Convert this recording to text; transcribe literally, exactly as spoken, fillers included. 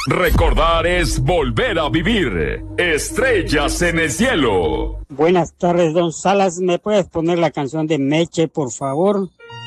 Recordar es volver a vivir. Estrellas en el cielo. Buenas tardes, don Salas. ¿Me puedes poner la canción de Meche, por favor?